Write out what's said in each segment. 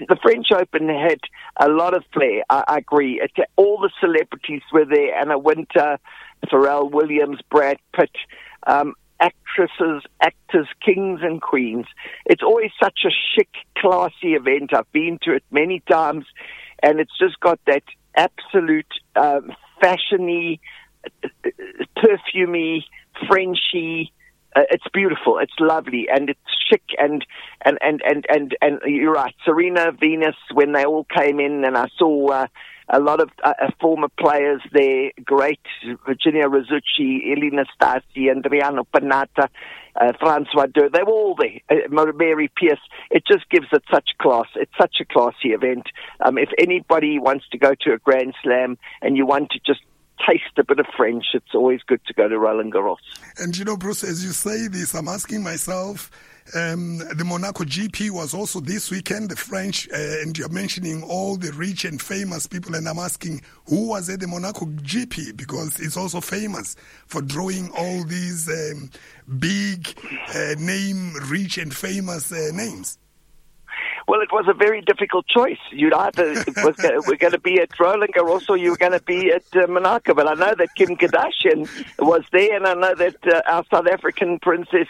the French Open had a lot of flair. I agree. All the celebrities were there: Anna Wintour, Pharrell Williams, Brad Pitt, actresses, actors, kings and queens. It's always such a chic, classy event. I've been to it many times, and it's just got that absolute fashion-y, perfumey, Frenchy. It's beautiful. It's lovely, and it's chic. And you're right. Serena, Venus, when they all came in, and I saw a lot of former players there. Great Virginia Rizzucci, Elina Stasi, Adriano Panatta, Francois Deux. They were all there. Mary Pierce. It just gives it such class. It's such a classy event. If anybody wants to go to a Grand Slam and you want to just taste a bit of French, it's always good to go to Roland Garros. And you know, Bruce, as you say this, I'm asking myself, the Monaco GP was also this weekend, the French, and you're mentioning all the rich and famous people, and I'm asking, who was at the Monaco GP? Because it's also famous for drawing all these big name, rich and famous names. Well, it was a very difficult choice. You'd either we're going to be at Roland Garros or you were going to be at Monaco. But I know that Kim Kardashian was there, and I know that our South African princess,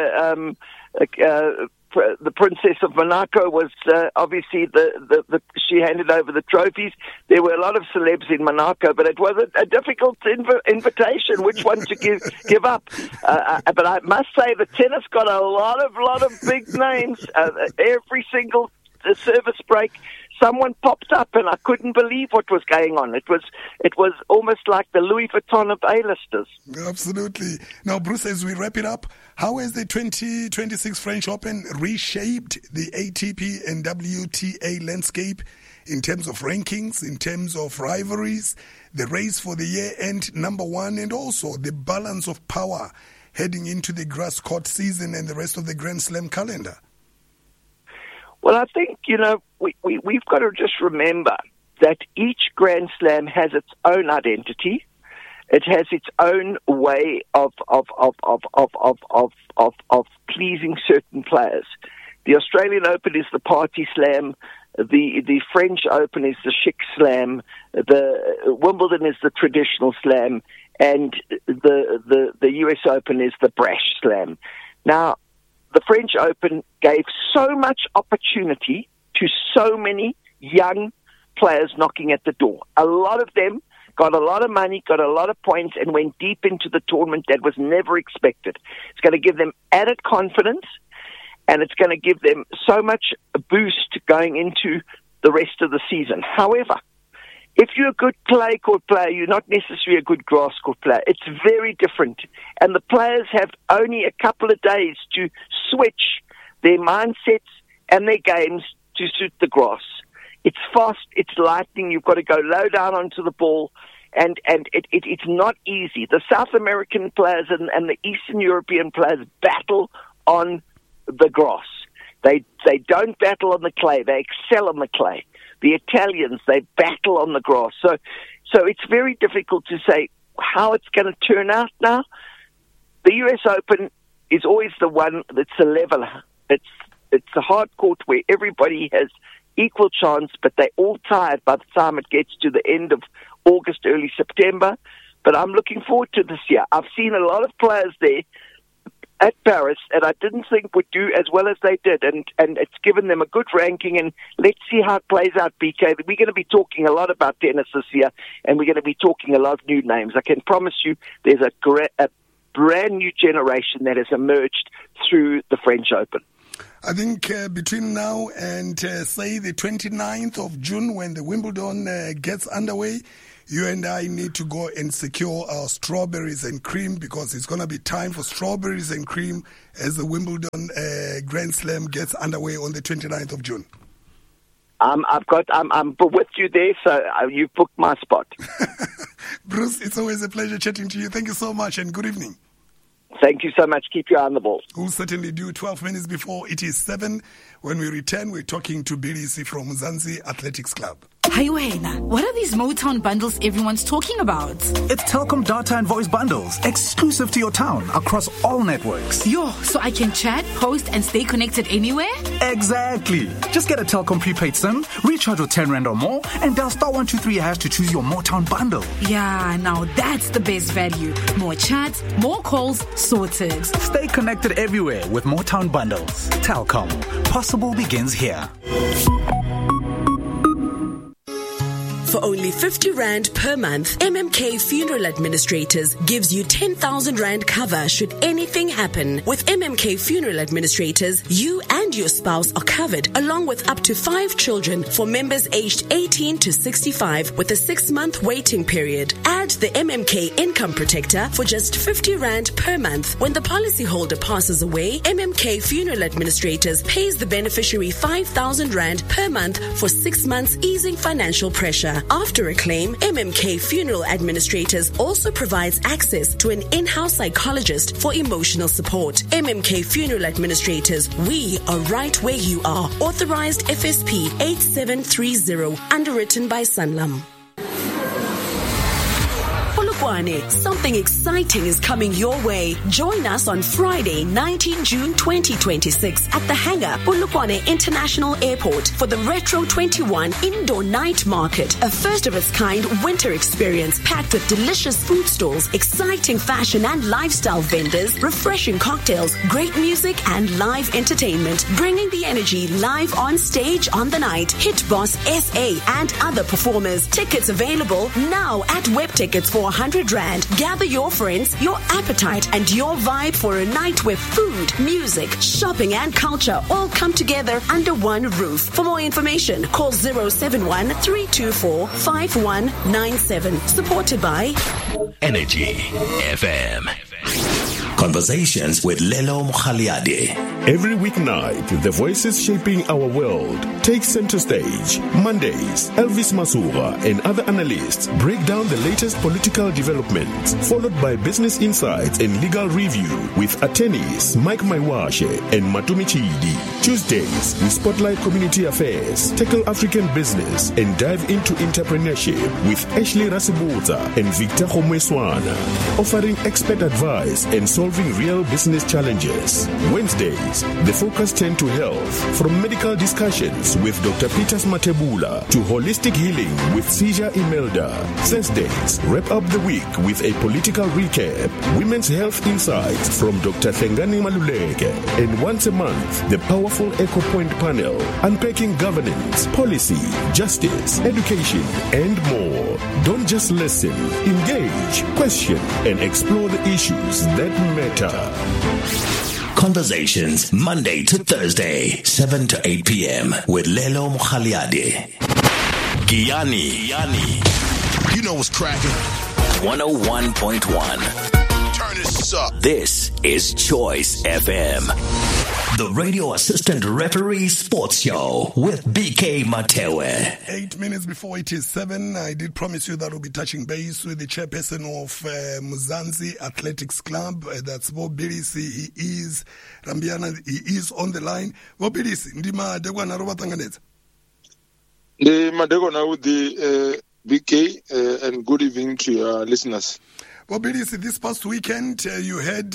the Princess of Monaco, was obviously she handed over the trophies. There were a lot of celebs in Monaco, but it was a difficult invitation, which one to give up. But I must say the tennis got a lot of big names. Every single service break, someone popped up, and I couldn't believe what was going on. It was almost like the Louis Vuitton of A-listers. Absolutely. Now, Bruce, as we wrap it up, how has the 2026 French Open reshaped the ATP and WTA landscape in terms of rankings, in terms of rivalries, the race for the year-end number one, and also the balance of power heading into the grass court season and the rest of the Grand Slam calendar? Well, I think, we've got to just remember that each Grand Slam has its own identity. It has its own way of pleasing certain players. The Australian Open is the party slam. The French Open is the chic slam. The Wimbledon is the traditional slam, and the US Open is the brash slam. Now, the French Open gave so much opportunity to so many young players knocking at the door. A lot of them got a lot of money, got a lot of points, and went deep into the tournament that was never expected. It's going to give them added confidence, and it's going to give them so much a boost going into the rest of the season. However, if you're a good clay court player, you're not necessarily a good grass court player. It's very different. And the players have only a couple of days to switch their mindsets and their games to suit the grass. It's fast, it's lightning, you've got to go low down onto the ball, and it's not easy. The South American players and the Eastern European players battle on the grass. They don't battle on the clay, they excel on the clay. The Italians, they battle on the grass. So it's very difficult to say how it's going to turn out now. The US Open is always the one that's a leveler. It's a hard court where everybody has equal chance, but they're all tired by the time it gets to the end of August, early September. But I'm looking forward to this year. I've seen a lot of players there at Paris, and I didn't think would do as well as they did, and it's given them a good ranking, and let's see how it plays out, BK. We're going to be talking a lot about tennis this year, and we're going to be talking a lot of new names. I can promise you there's a brand new generation that has emerged through the French Open. I think between now and, say, the 29th of June, when the Wimbledon gets underway, you and I need to go and secure our strawberries and cream, because it's going to be time for strawberries and cream as the Wimbledon Grand Slam gets underway on the 29th of June. I'm with you there, so you've booked my spot. Bruce, it's always a pleasure chatting to you. Thank you so much, and good evening. Thank you so much. Keep your eye on the ball. We'll certainly do. 12 minutes before it is 7. When we return, we're talking to Bilisi from Mzansi Athletics Club. Hi, Wena. What are these Motown bundles everyone's talking about? It's Telkom data and voice bundles, exclusive to your town, across all networks. Yo, so I can chat, post, and stay connected anywhere? Exactly. Just get a Telkom prepaid SIM, recharge with 10 Rand or more, and dial *123# to choose your Motown bundle. Yeah, now that's the best value. More chats, more calls, sorted. Stay connected everywhere with Motown bundles. Telkom. Possible begins here. For only 50 Rand per month, MMK Funeral Administrators gives you 10,000 Rand cover should anything happen. With MMK Funeral Administrators, you and your spouse are covered, along with up to 5 children for members aged 18 to 65 with a 6-month waiting period. Add the MMK Income Protector for just 50 Rand per month. When the policyholder passes away, MMK Funeral Administrators pays the beneficiary 5,000 Rand per month for 6 months, easing financial pressure. After a claim, MMK Funeral Administrators also provides access to an in-house psychologist for emotional support. MMK Funeral Administrators, we are right where you are. Authorized FSP 8730, underwritten by Sanlam. Something exciting is coming your way. Join us on Friday, 19 June 2026 at the hangar, Polokwane International Airport for the Retro 21 Indoor Night Market, a first-of-its-kind winter experience packed with delicious food stalls, exciting fashion and lifestyle vendors, refreshing cocktails, great music, and live entertainment. Bringing the energy live on stage on the night, Hit Boss SA and other performers. Tickets available now at Web Tickets for 100 Rand. Gather your friends, your appetite, and your vibe for a night where food, music, shopping, and culture all come together under one roof. For more information, call 071-324-5197. Supported by Energy FM. Conversations with Lelo Mkhaliade. Every weeknight, the voices shaping our world take center stage. Mondays, Elvis Masura and other analysts break down the latest political developments, followed by business insights and legal review with attorneys Mike Maiwashe and Matumi Chidi. Tuesdays, we spotlight community affairs, tackle African business, and dive into entrepreneurship with Ashley Rasibuza and Victor Homweswana, offering expert advice and solving real business challenges. Wednesdays, the focus turns to health, from medical discussions with Dr. Peters Matebula to holistic healing with Cija Imelda. Thursdays, wrap up the week with a political recap, women's health insights from Dr. Thengani Maluleke, and once a month, the powerful Echo Point panel, unpacking governance, policy, justice, education, and more. Don't just listen, engage, question, and explore the issues that matter. Conversations Monday to Thursday, 7 to 8 p.m. with Lelo Mkhaliade. Giyani. You know what's cracking. 101.1. Turn this up. This is Choice FM. The radio assistant referee sports show with BK Matewe. 8 minutes before it is 7, I did promise you that we'll be touching base with the chairperson of Mzansi Athletics Club. That's Bob Bilisi. He is Rambiana. He is on the line. Bob Bilisi, ndima degwa na roba tanganeza. The madego now with the BK and good evening to your listeners. Bob Bilisi, this past weekend you had.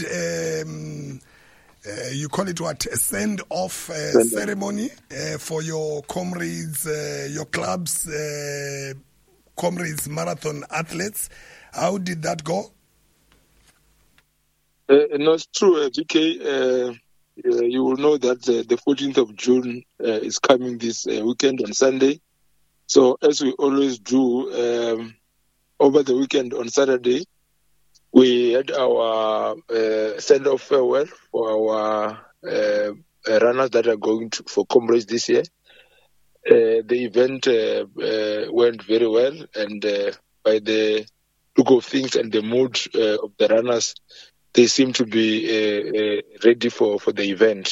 You call it what? A send-off ceremony for your comrades, your club's comrades marathon athletes. How did that go? No, it's true, BK. You will know that the 14th of June is coming this weekend on Sunday. So as we always do, over the weekend on Saturday, we had our send-off farewell for our runners that are going for comrades this year. The event went very well, and by the look of things and the mood of the runners, they seem to be ready for the event.